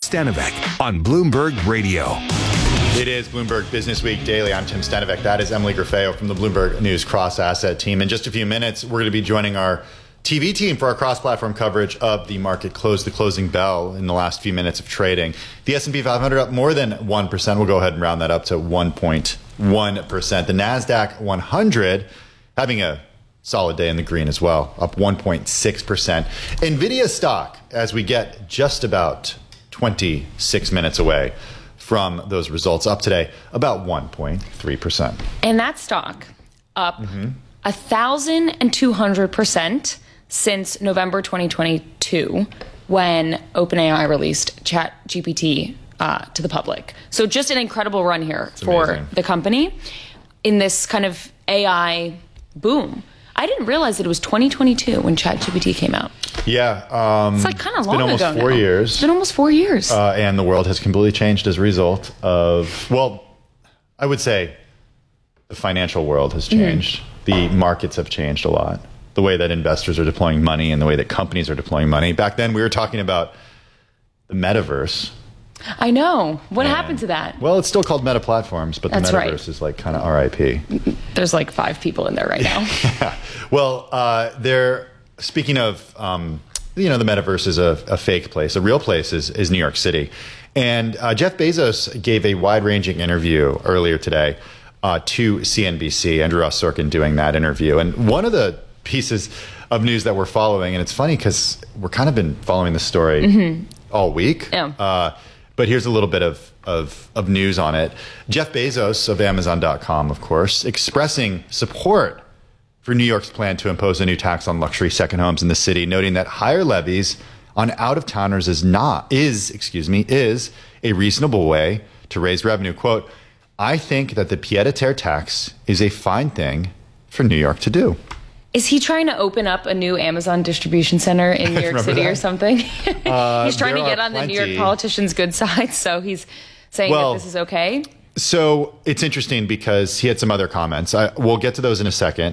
Stanovic on Bloomberg Radio. It is Bloomberg Business Week Daily. I'm Tim Stanovic. That is Emily Grafeo from the Bloomberg News cross-asset team. In just a few minutes, we're going to be joining our TV team for our cross-platform coverage of the market close, the closing bell in the last few minutes of trading. The S&P 500 up more than 1%. We'll go ahead and round that up to 1.1%. The NASDAQ 100 having a solid day in the green as well, up 1.6%. NVIDIA stock, as we get just about 26 minutes away from those results, up today about 1.3%. And that stock up 1,200% since November 2022, when OpenAI released ChatGPT to the public. So just an incredible run here for the company in this kind of AI boom. I didn't realize that it was 2022 when ChatGPT came out. Yeah. It's like kind of long ago now. It's been almost 4 years. It's been almost 4 years. And the world has completely changed as a result of, well, I would say the financial world has changed. The markets have changed a lot. The way that investors are deploying money and the way that companies are deploying money. Back then, we were talking about the metaverse. I know. What happened to that? Well, it's still called Meta Platforms, but the metaverse is like kind of RIP. There's like 5 people in there right now. Yeah. Well, speaking of, the metaverse is a fake place. A real place is New York City. And Jeff Bezos gave a wide-ranging interview earlier today to CNBC, Andrew Ross Sorkin doing that interview. And one of the pieces of news that we're following, and it's funny because we're kind of been following the story all week. Yeah. But here's a little bit of news on it. Jeff Bezos of Amazon.com, of course, expressing support for New York's plan to impose a new tax on luxury second homes in the city, noting that higher levies on out-of-towners is a reasonable way to raise revenue. Quote, I think that the pied-à-terre tax is a fine thing for New York to do. Is he trying to open up a new Amazon distribution center in New York City or something? He's trying to get on the New York politicians' good side, so he's saying that this is okay? So it's interesting because he had some other comments. We'll get to those in a second.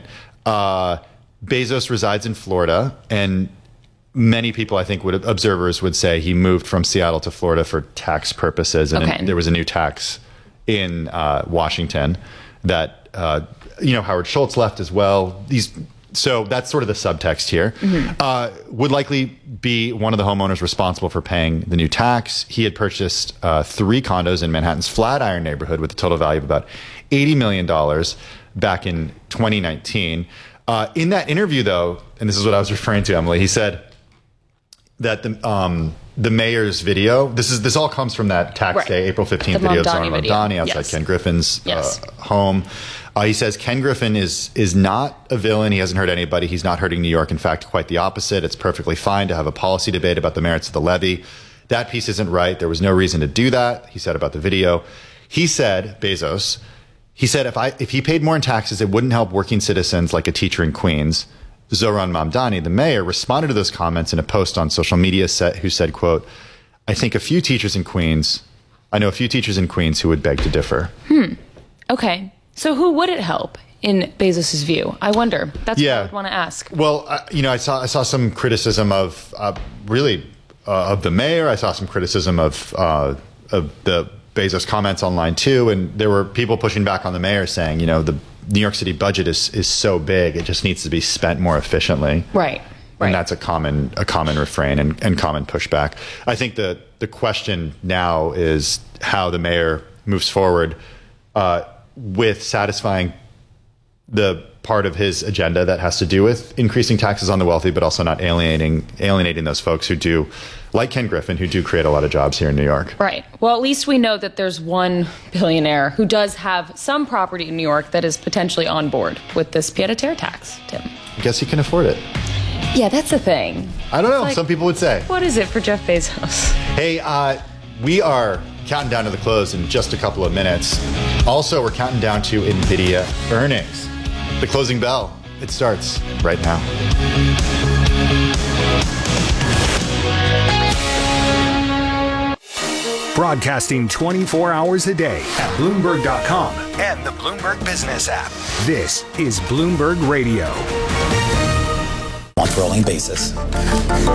Bezos resides in Florida, and many people, I think, observers would say he moved from Seattle to Florida for tax purposes, and there was a new tax in Washington that Howard Schultz left as well. So that's sort of the subtext here. Would likely be one of the homeowners responsible for paying the new tax. He had purchased 3 condos in Manhattan's Flatiron neighborhood with a total value of about $80 million back in 2019. In that interview, though, and this is what I was referring to, Emily, he said that the mayor's video, this all comes from that tax day, April 15th video of Zohran Mamdani outside Ken Griffin's home. He says Ken Griffin is not a villain. He hasn't hurt anybody. He's not hurting New York. In fact, quite the opposite. It's perfectly fine to have a policy debate about the merits of the levy. That piece isn't right. There was no reason to do that, he said about the video. He said, Bezos, if he paid more in taxes, it wouldn't help working citizens like a teacher in Queens. Zohran Mamdani, the mayor, responded to those comments in a post on social media who said, quote, I know a few teachers in Queens who would beg to differ. Okay. So who would it help in Bezos's view? I wonder. That's what I would want to ask. Well, I saw some criticism of the mayor. I saw some criticism of the Bezos comments online too, and there were people pushing back on the mayor saying, the New York City budget is so big, it just needs to be spent more efficiently. Right. And that's a common refrain and common pushback. I think the question now is how the mayor moves forward with satisfying the part of his agenda that has to do with increasing taxes on the wealthy, but also not alienating those folks who do, like Ken Griffin, who do create a lot of jobs here in New York. Right. Well, at least we know that there's one billionaire who does have some property in New York that is potentially on board with this pied-à-terre tax, Tim. I guess he can afford it. Yeah, that's the thing. I don't know. Some people would say. What is it for Jeff Bezos? Hey, we are counting down to the close in just a couple of minutes. Also, we're counting down to NVIDIA earnings. The closing bell, it starts right now. Broadcasting 24 hours a day at Bloomberg.com and the Bloomberg Business app. This is Bloomberg Radio. On a rolling basis.